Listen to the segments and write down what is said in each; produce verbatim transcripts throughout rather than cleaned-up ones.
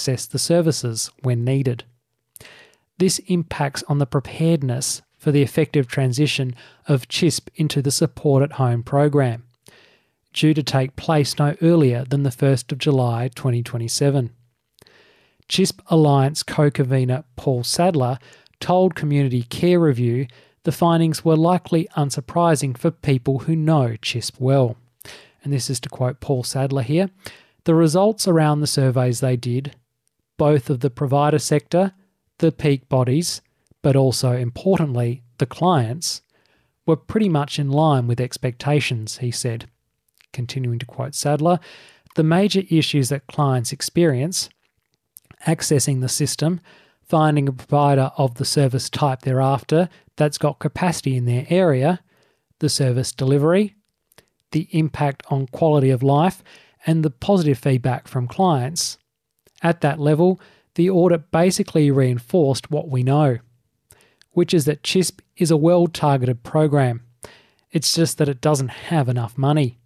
access the services when needed. This impacts on the preparedness for the effective transition of C I S P into the Support at Home program, due to take place no earlier than the first of July twenty twenty-seven. C I S P Alliance co-convener Paul Sadler told Community Care Review the findings were likely unsurprising for people who know C I S P well. And this is to quote Paul Sadler here. The results around the surveys they did, both of the provider sector, the peak bodies, but also importantly, the clients, were pretty much in line with expectations, he said. Continuing to quote Sadler, the major issues that clients experience, accessing the system, finding a provider of the service type thereafter that's got capacity in their area, the service delivery, the impact on quality of life, and the positive feedback from clients. At that level, the audit basically reinforced what we know, which is that C I S P is a well-targeted program. It's just that it doesn't have enough money.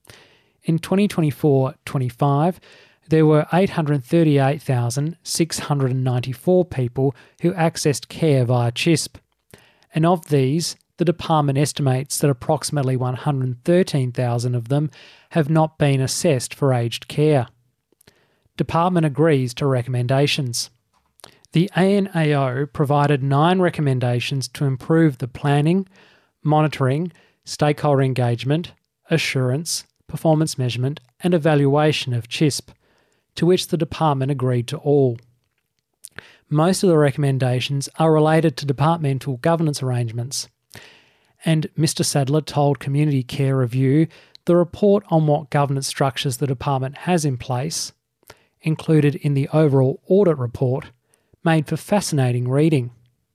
In twenty twenty-four twenty-five, there were eight hundred thirty-eight thousand six hundred ninety-four people who accessed care via C I S P, and of these, the department estimates that approximately one hundred thirteen thousand of them have not been assessed for aged care. Department agrees to recommendations. The A N A O provided nine recommendations to improve the planning, monitoring, stakeholder engagement, assurance, performance measurement and evaluation of C I S P, to which the department agreed to all. Most of the recommendations are related to departmental governance arrangements, and Mister Sadler told Community Care Review the report on what governance structures the department has in place, included in the overall audit report, made for fascinating reading.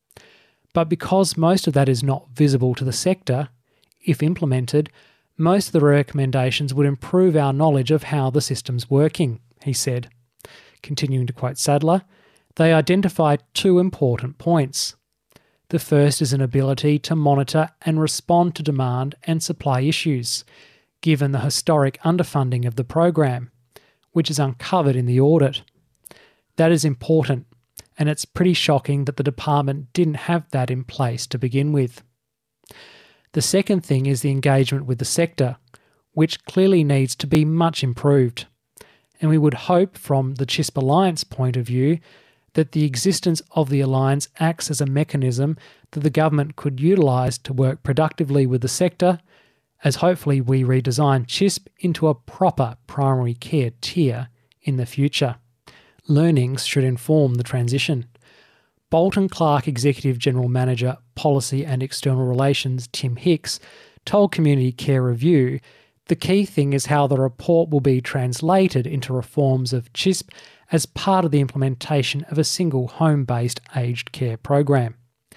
But because most of that is not visible to the sector, if implemented, most of the recommendations would improve our knowledge of how the system's working, he said. Continuing to quote Sadler, they identified two important points. The first is an ability to monitor and respond to demand and supply issues, given the historic underfunding of the program, which is uncovered in the audit. That is important, and it's pretty shocking that the department didn't have that in place to begin with. The second thing is the engagement with the sector, which clearly needs to be much improved. And we would hope from the C I S P Alliance point of view that the existence of the Alliance acts as a mechanism that the government could utilise to work productively with the sector, as hopefully we redesign C I S P into a proper primary care tier in the future. Learnings should inform the transition. Bolton Clark Executive General Manager, Policy and External Relations Tim Hicks told Community Care Review the key thing is how the report will be translated into reforms of C I S P as part of the implementation of a single home-based aged care program.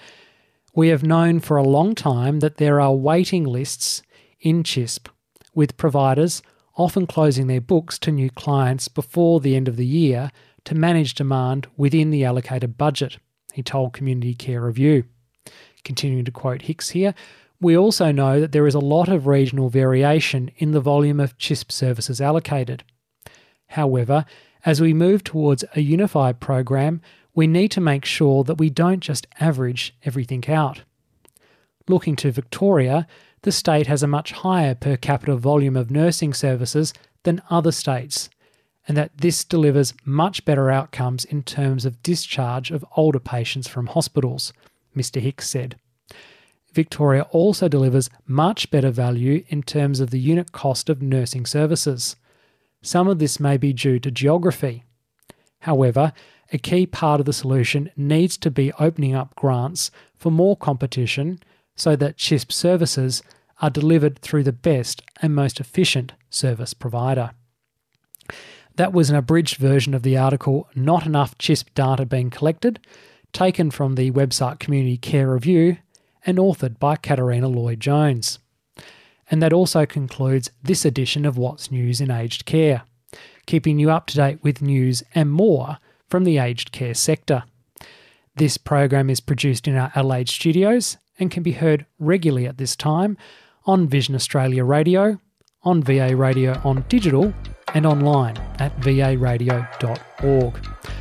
We have known for a long time that there are waiting lists in C I S P, with providers often closing their books to new clients before the end of the year to manage demand within the allocated budget, he told Community Care Review. Continuing to quote Hicks here, we also know that there is a lot of regional variation in the volume of C I S P services allocated. However, as we move towards a unified program, we need to make sure that we don't just average everything out. Looking to Victoria, the state has a much higher per capita volume of nursing services than other states, and that this delivers much better outcomes in terms of discharge of older patients from hospitals, Mister Hicks said. Victoria also delivers much better value in terms of the unit cost of nursing services. Some of this may be due to geography. However, a key part of the solution needs to be opening up grants for more competition so that C I S P services are delivered through the best and most efficient service provider. That was an abridged version of the article Not Enough C I S P Data Being Collected, taken from the website Community Care Review and authored by Katarina Lloyd-Jones. And that also concludes this edition of What's News in Aged Care, keeping you up to date with news and more from the aged care sector. This program is produced in our Adelaide studios and can be heard regularly at this time on Vision Australia Radio, on V A Radio on digital, and online at v a radio dot org.